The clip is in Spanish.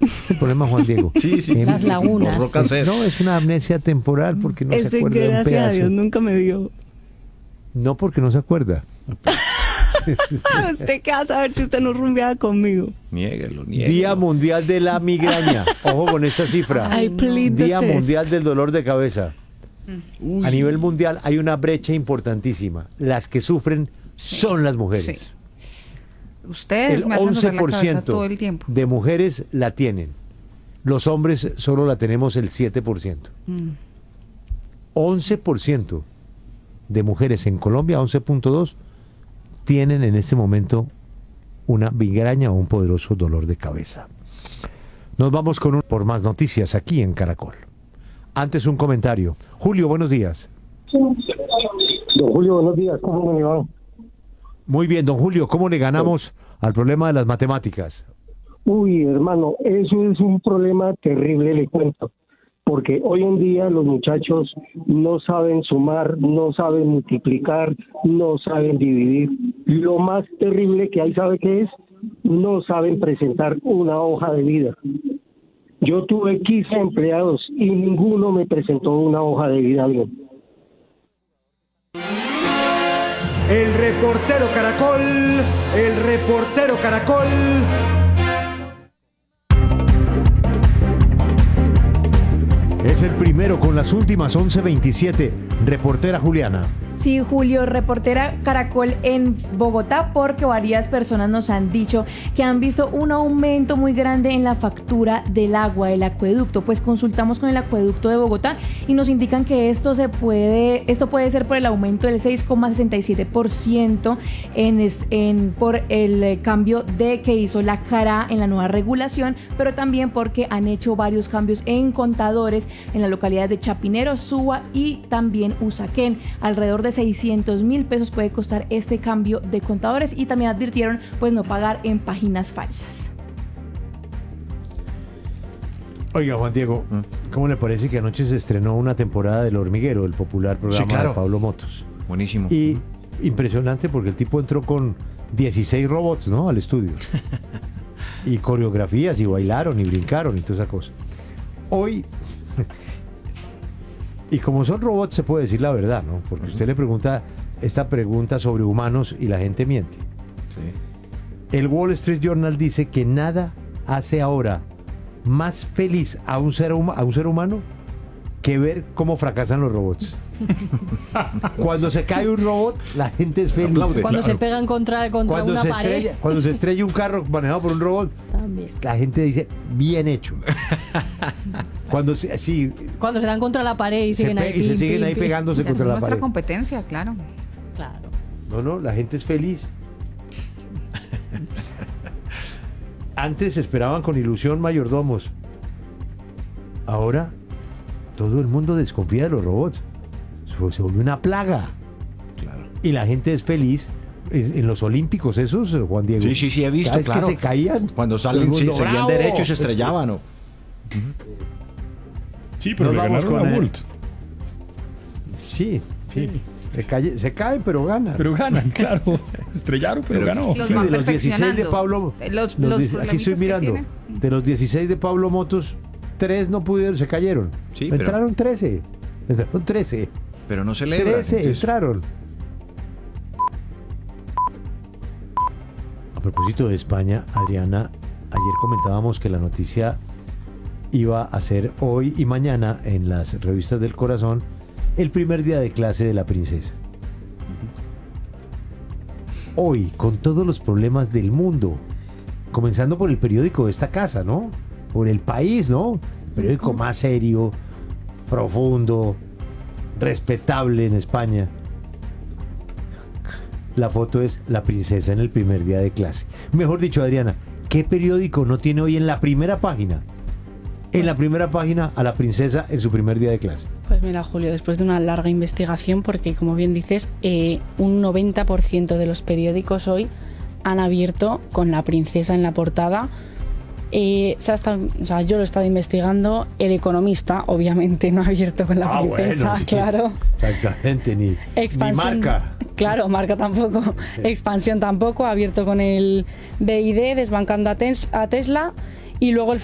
Es el problema, Juan Diego. Sí. Las lagunas. No, es una amnesia temporal porque no se Ese acuerda de un gracias a pedazo. Dios nunca me dio. No, porque no se acuerda. ¿Usted qué va a saber si usted no rumbeaba conmigo? Niéguelo. Día Mundial de la Migraña. Ojo con esta cifra. I plead the Día fifth. Mundial del Dolor de Cabeza. A nivel mundial hay una brecha importantísima. Las que sufren son las mujeres. Sí. Ustedes El me hacen doler la cabeza todo 11% el tiempo. de mujeres la tienen. Los hombres solo la tenemos el 7%. 11% de mujeres en Colombia, 11.2, tienen en este momento una migraña o un poderoso dolor de cabeza. Nos vamos por más noticias aquí en Caracol. Antes un comentario. Julio, buenos días. Don Julio, buenos días. ¿Cómo me va? Muy bien, don Julio, ¿cómo le ganamos al problema de las matemáticas? Uy, hermano, eso es un problema terrible, le cuento. Porque hoy en día los muchachos no saben sumar, no saben multiplicar, no saben dividir. Lo más terrible que hay, ¿sabe qué es? No saben presentar una hoja de vida. Yo tuve 15 empleados y ninguno me presentó una hoja de vida bien. El reportero Caracol. Es el primero con las últimas 11:27. Reportera Juliana. Sí, Julio, reportera Caracol en Bogotá, porque varias personas nos han dicho que han visto un aumento muy grande en la factura del agua, del acueducto. Pues consultamos con el acueducto de Bogotá y nos indican que esto puede ser por el aumento del 6,67% por el cambio que hizo la CARA en la nueva regulación, pero también porque han hecho varios cambios en contadores en las localidades de Chapinero, Suba y también Usaquén. Alrededor de 600.000 pesos puede costar este cambio de contadores, y también advirtieron pues no pagar en páginas falsas. Oiga, Juan Diego, ¿cómo le parece que anoche se estrenó una temporada del Hormiguero, el popular programa de Pablo Motos? Buenísimo. Y impresionante porque el tipo entró con 16 robots, ¿no?, al estudio. Y coreografías, y bailaron, y brincaron, y toda esa cosa. Hoy... Y como son robots, se puede decir la verdad, ¿no? Porque usted le pregunta esta pregunta sobre humanos y la gente miente. Sí. El Wall Street Journal dice que nada hace ahora más feliz a un ser humano que ver cómo fracasan los robots. Cuando se cae un robot, la gente es feliz. Cuando se pegan contra una pared. Cuando se estrella un carro manejado por un robot, También. la gente dice, bien hecho. Cuando se dan contra la pared y siguen ahí. se siguen ahí pegándose Es contra la nuestra pared. competencia, claro. No, la gente es feliz. Antes esperaban con ilusión mayordomos. Ahora todo el mundo desconfía de los robots. Se vuelve una plaga. Claro. Y la gente es feliz. En los Olímpicos esos, Juan Diego. Sí, he visto, cada vez claro. que se caían. Cuando salen, todo el mundo, seguían ¡bravo! derecho y se estrellaban, ¿no? Sí, pero Nos le vamos ganaron con a él. Bolt. Sí. Se caen, pero ganan. Pero ganan, claro. Estrellaron, pero ganó. Los Sí, van de los 16 de Pablo. Aquí estoy mirando. De los 16 de Pablo Motos, 3 no pudieron, se cayeron. Sí, pero- Entraron 13. Entraron 13. Pero no celebran. 13 entonces- entraron. A propósito de España, Adriana, ayer comentábamos que la noticia iba a ser hoy y mañana en las revistas del corazón el primer día de clase de la princesa. Hoy, con todos los problemas del mundo, comenzando por el periódico de esta casa, ¿no? Por El País, ¿no? El periódico más serio, profundo, respetable en España. La foto es la princesa en el primer día de clase. Mejor dicho, Adriana, ¿qué periódico no tiene hoy en la primera página? En la primera página a la princesa en su primer día de clase. Pues mira, Julio, después de una larga investigación, porque como bien dices, un 90% de los periódicos hoy han abierto con la princesa en la portada. Yo lo he estado investigando. El Economista, obviamente, no ha abierto con la princesa, bueno, sí. claro. Exactamente, ni Marca. Claro, Marca tampoco. Expansión tampoco, ha abierto con el BID, desbancando a Tesla. Y luego el